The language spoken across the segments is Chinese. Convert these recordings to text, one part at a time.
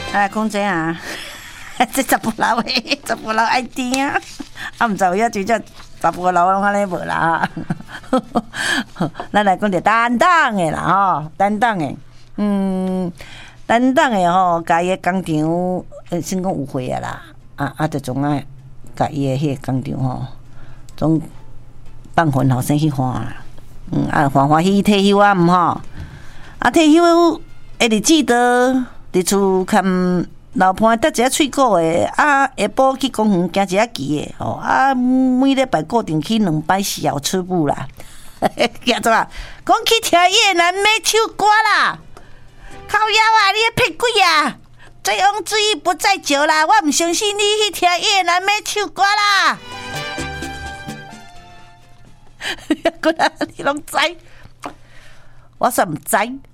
啊，讲这啊，这查甫老的，查甫老爱甜啊，啊，毋知有影真正查甫老拢安尼无啦。咱来讲着担当的啦，吼，担当的，担当的吼，家己的工厂，先讲有岁啊啦，就总爱家己的迄个工厂吼，总放份后生去花啦，欢喜退休啊，毋吼，退休的日子都伫厝看老伴搭一下喙骨的，下晡去公园行一下棋的，吼，每礼拜固定去2摆小吃部啦，叫做啊，讲去听越南美唱歌啦。靠腰啊！你骗鬼啊！醉翁之意不在酒啦，我唔相信你去听越南美唱歌啦。过来，你拢知，我煞唔知。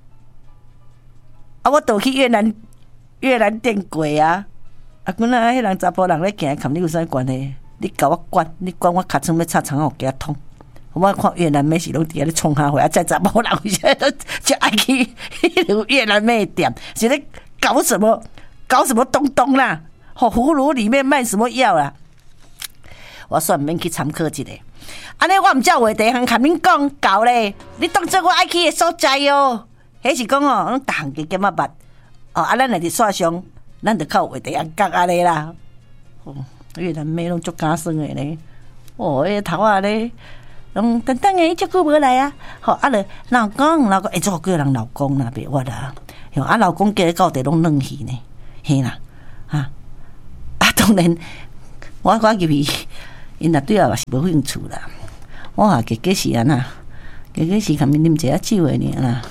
我倒去越南店过啊！过来，迄人查甫人咧行，看你有啥关系？你甲我管，你管我尻川要插肠，我给他捅。我看越南妹是拢伫咧创下回，再查某人有些都就爱去越南妹店，是咧搞什么东东啦？葫芦里面卖什么药啦？我算免去参考一下。安尼我唔照话第一项甲恁讲搞咧，你当做我爱去的所在哦。迄是讲哦，咱逐项加减啊捌哦。咱来伫线上，咱就靠话第一项讲安尼啦。越南妹拢足敢算的咧，迄头啊咧。等诶，足久无来啊！好，就老公，做叫人老公啦，别我啦。老公叫到底拢冷气呢，嘿啦，当然，我入去，因若对我嘛是无兴趣啦。我加是安那，加是看面啉一下酒诶尔啦。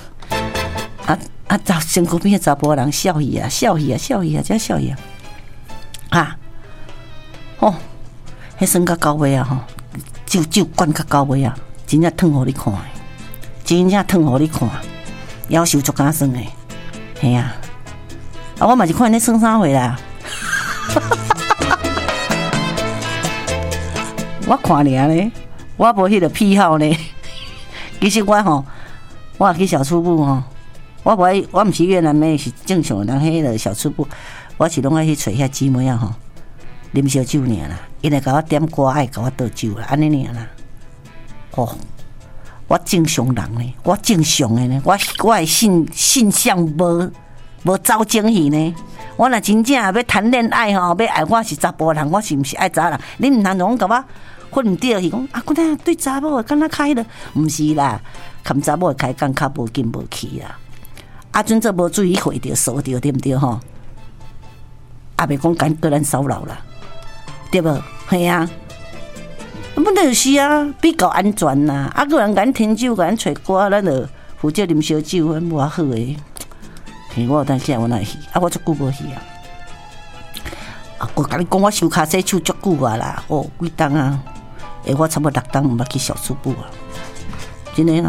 身躯边查甫人笑伊啊，真笑伊啊！迄算到到尾啊吼。酒灌到到尾啊，真正烫互你看，夭寿足敢算诶，嘿啊！我嘛是看你算啥货啦，我看尔咧，我无迄个癖好呢。其实我去小吃部吼，我毋是越南妹，是正常人迄个小吃部，我是拢爱去找遐姊妹啊吼。啉烧酒尔啦，因会甲我点歌，爱甲我倒酒啦，安尼尔啦。我正常人呢，我正常的呢，我的性向无走精去呢。我若真正要谈恋爱吼，要爱我是查甫人，我是毋是爱查人？你毋通总甲我混掉去讲我那对查某敢若开了，毋是啦，看查某开讲较无劲无气啦。阵这无注意会着锁着对毋对吼？袂讲敢个人骚扰啦。对无？系啊，本来就是啊，比较安全呐。个人敢添酒，敢找歌，咱就负责啉烧酒，咱无好诶。嘿，我有当时我哪会去？我足久无去啊。我甲你讲，我收卡西手足久啊啦，几档啊？我差不多6档毋捌去小吃部啊，真诶啦。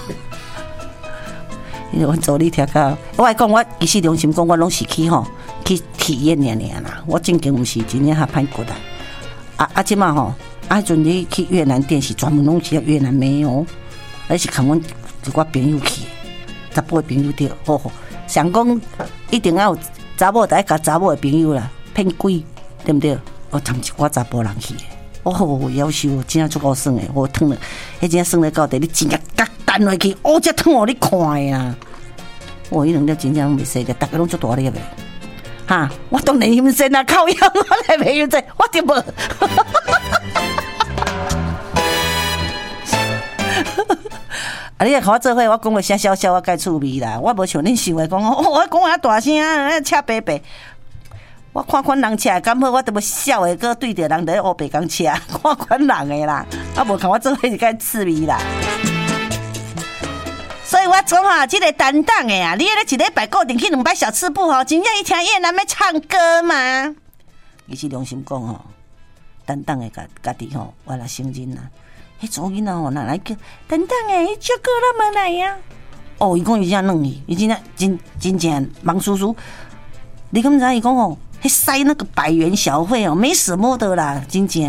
因为我做你听到，我爱讲，我其实良心讲，我拢是去体验尔啦。我正经毋是真正较歹过来。即马吼，迄阵你去越南店是专门拢是越南妹哦，那是看我朋友去，查甫的朋友对，想讲一定要有查某，就爱甲查某的朋友啦，骗鬼，对毋对？参一寡查甫人去的，夭寿，真正足够算的，烫了，迄真正算得到底，你真正甲单落去，才烫互你看的啊！迄两粒真正袂使的，大家拢足大粒的。我当然阴身啊，靠腰我来袂有这，我就无。你若看我做伙，我讲话声小小，我介趣味啦。我无像恁想的讲，我讲话大声，车白白。我看款人车敢好，我都要笑的，搁对着人在乌白讲车，看款人的啦。无看我做伙是介趣味啦。所以我讲这个担当的啊，你一礼拜固定去2摆小吃部真正去听越南妹唱歌嘛？其实良心讲担当的家己我来承认啦。迄组囡仔哪来叫担当的？伊照顾咱们来呀？伊讲伊真冷去，伊真正忙叔叔。你敢知伊讲迄塞那个100元小费没什么的啦，真正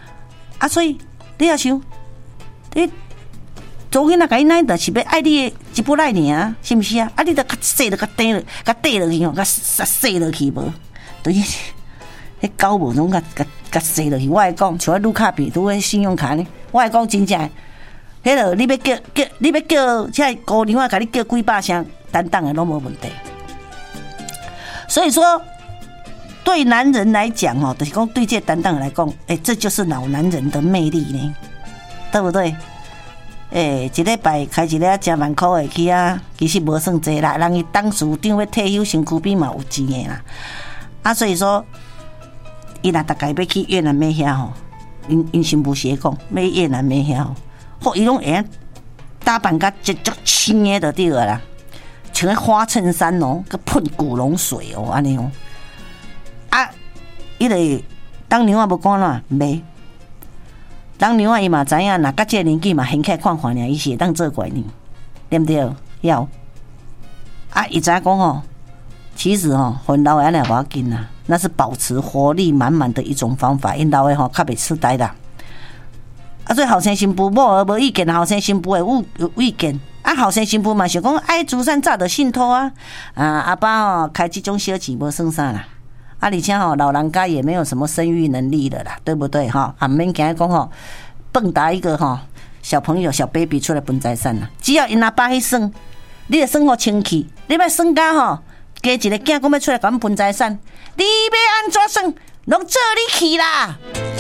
所以你也想你。做囡仔甲伊奶，但是要爱你的一不赖你啊，是不是啊？啊，你得甲洗了，甲底了，甲底落去吼，甲洗落去无？对，迄狗无拢甲洗落去。我会讲，像卢卡比拄迄信用卡呢，我会讲真正，迄落你要叫，即个姑娘啊，甲你叫几百声，担当的拢无问题。所以说，对男人来讲哦，就是讲对这担当来讲，这就是老男人的魅力呢，对不对？一礼拜开一个10万块的去啊，其实无算济啦。人伊当事长要退休，身躯边嘛有钱的啦。啊，所以说，伊若大概要去越南买遐吼，因新妇是讲要越南买遐吼，好，伊拢会打扮甲足青的就对了啦，穿个花衬衫哦，佮喷古龙水哦，安尼哦。啊，伊个当娘啊无讲啦，袂。当娘啊，伊嘛知影，若到这个年纪嘛，现起来看看尔，伊是会当做怪呢，对不对？要啊，伊知影讲吼，其实吼，很老的安尼无要紧啦，那是保持活力满满的一种方法。因老的吼，较袂痴呆啦。啊，所以后生新妇某无意见，后生新妇有意见。啊，后生新妇嘛想讲，爱慈善早就信托啊，阿爸吼开这种小钱无算啥啦。啊，而且吼，老人家也没有什么生育能力了啦，对不对哈？啊，免惊讲吼，蹦跶一个吼小朋友小 baby 出来分财产啦。只要因阿爸去算，你就算好清气，你要算家吼，加一个囝讲要出来甲阮分财产，你要安怎算，拢做你去啦。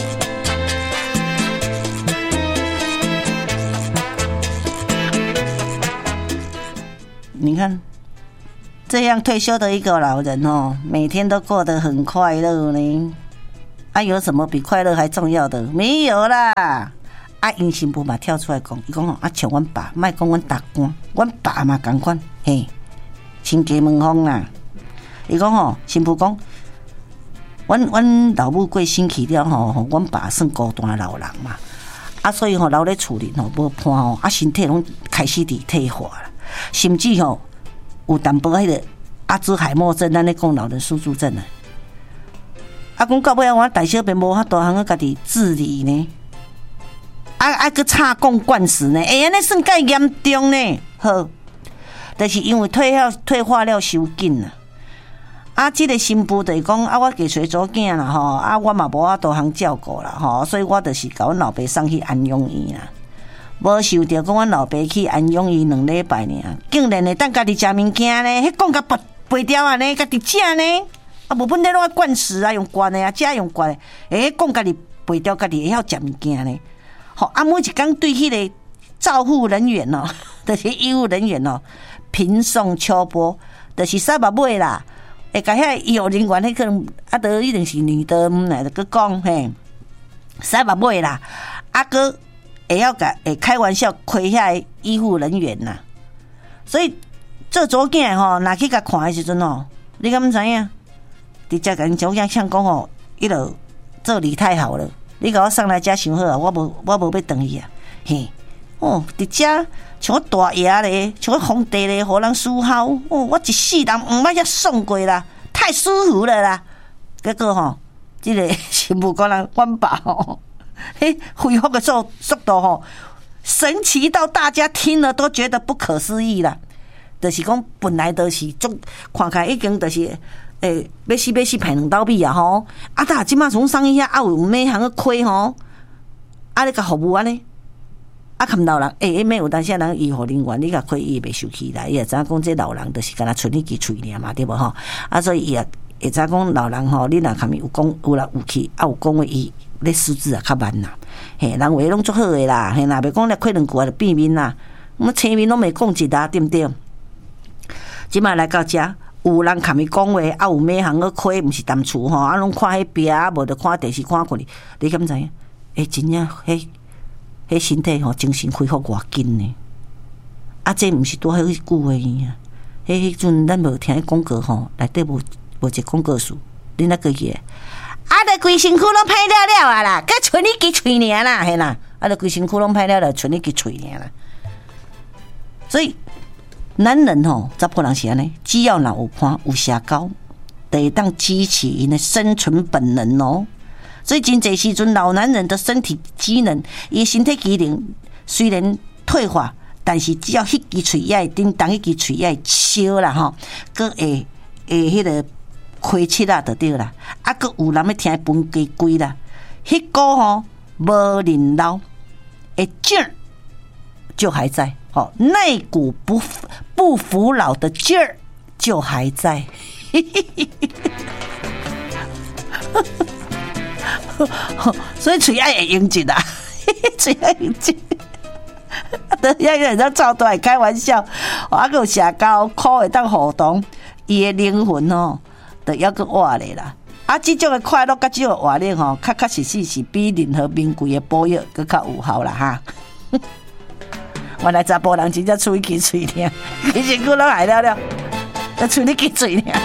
你看。这样退休的一个老人哦，每天都过得很快乐呢。啊，有什么比快乐还重要的？没有啦。啊，因新妇嘛跳出来讲，伊讲哦，啊，像阮爸，莫讲阮大官，阮爸嘛同款，嘿，亲家门风啦。伊讲吼，新妇讲，阮老母过身去了吼，阮爸算孤单的老人嘛。啊，所以吼留咧厝里吼无伴吼，啊，身体拢开始伫退化了，甚至吼。有淡薄迄个阿兹海默症，咱咧讲老人失智症啊。啊，讲到尾我大小便无法度通个家己自理呢。个插供灌食呢，安尼算介严重呢？好，就是因为退化了伤紧啊。啊，这个新妇就是讲啊，我家找祖囝啦吼，啊，我嘛无法度通照顾啦吼，所以我就是甲阮老爸送去安养院啦。无想到讲，阮老爸去安养院2礼拜尔，竟然会当家己食物件呢？迄讲甲背条安尼，家己食呢？啊，无本来拢爱灌食啊，用灌的啊，食用灌的。讲家己背条，家己会晓食物件呢？好，啊，每一工对迄个照护人员哦，就是医务人员哦，频送秋波，就是三把尾啦。会甲遐医务人员迄个啊，都一定是女的，来就去讲嘿，三把尾啦，啊个。会晓甲会开玩笑亏遐医护人员呐，所以做祖囝吼，若去甲看的时阵吼，你敢毋知影？直接甲因祖囝呛讲吼，伊就做你太好了，你甲我送来遮伤好啊，我无要转去啊，嘿，哦，直接像大爷咧，像皇帝咧，互人伺候，哦，我一世人毋捌遐爽过啦，太舒服了啦。结果吼，这个新妇讲人阮爸吼。恢复的速度吼，神奇到大家听了都觉得不可思议啦。就是讲本来都是看起来已经就是要死排2道米啊吼，啊但即马从上一下啊有每行个亏吼，啊你甲服务安尼，啊看老人没有当下人医护人员你甲亏伊袂受气啦，伊也知影讲这老人就是敢若剩一支喙尔嘛，对无吼？啊所以伊也会知讲老人吼，你若看有讲有来有去，啊有讲话伊。咧识字啊，较慢啦，嘿，人话拢足好诶啦，嘿，若袂讲咧开2句就变面啦，青面拢未讲一啦，对不对？即摆来到遮，有人看伊讲话，啊，有每行个开，毋是淡厝吼，啊，拢看迄壁，无就看电视看过哩，你敢知影？真正迄身体吼，精神恢复偌紧呢？啊，这毋是多迄句诶啊，迄阵咱无听迄广告吼，内底无一个广告词，你那个个。啊！就规身躯拢歹了了啊啦，佮剩你支喙尔啦，嘿啦！啊！就规身躯拢歹了了，剩你支喙尔啦。所以男人吼，查甫人是安尼，只要若有伴有社交，就会当激起因的生存本能哦。所以真侪时阵，老男人的身体机能，伊身体机能虽然退化， 但是只要迄支喙也叮当，迄支喙也烧啦吼，佮会迄个开切啦就对啦，啊，佮有人要听分鸡龟啦，迄股吼无人老的劲儿就还在，吼，那股不服老的劲儿就还在。所以嘴爱会用劲啦，嘴爱用劲。要人家照都爱开玩笑，啊，个有社交苦会当互动，伊的灵魂吼，就还阁活咧啦。啊，即种的快乐甲即种活力吼，确实是比任何名贵的补药阁较有效啦哈。原来查甫人真正喙齿嘴疼，其实佫拢害了，喙你齿嘴疼。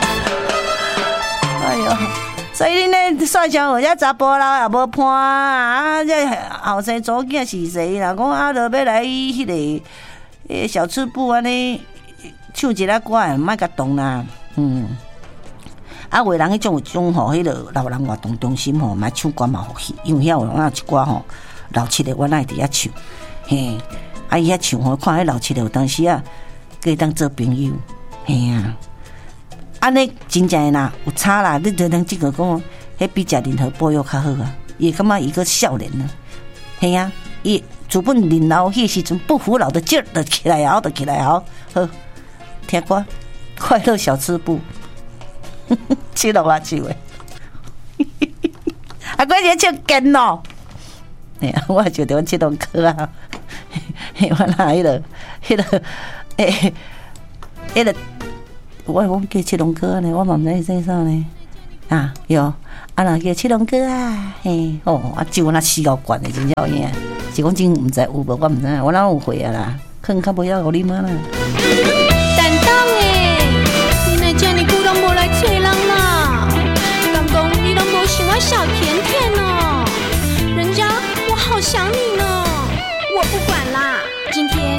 哎呦！所以恁咧算上有遮查甫人也无伴啊，这后生祖囝是谁啦？讲啊，就要来迄个小吃部安尼唱一下歌，莫甲动啦。啊，有的人迄种有种吼，迄个老人活动中心吼，嘛唱歌嘛好戏，因为遐有一歌吼，老七的我爱伫遐唱，嘿，啊伊遐唱吼，看迄老七的有当时啊，可以当做朋友，嘿啊。安尼真正啦，有差啦！你就能即个讲，迄比食任何补药较好啊！伊感觉伊个少年啊，系啊，伊主本年老迄时阵不服老的劲儿，就起来后，好听歌，快乐小吃部，七龙啊唱诶，啊，我咧唱劲哦，哎呀，我就伫阮七龙科啊，我拿迄个，迄个。我叫七龙哥呢，我嘛毋知姓啥呢。啊，有啊，若叫七龙哥啊，嘿，哦，啊，酒那死到惯的，真少影。是讲真毋知有无，我毋知，我哪有会啊啦？可能较无晓互你妈啦。 担当诶，你若遮尔久拢无来找人啦？敢讲你拢无想我小甜甜呢？人家我好想你呢，我不管啦，今天。